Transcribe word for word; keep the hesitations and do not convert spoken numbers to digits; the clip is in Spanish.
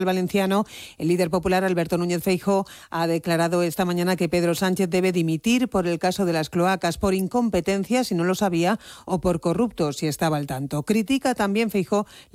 valenciano, el líder popular Alberto Núñez Feijóo ha declarado esta mañana que Pedro Sánchez debe dimitir por el caso de las cloacas, por incompetencia si no lo sabía o por corrupto si estaba al tanto. Critica también Feijóo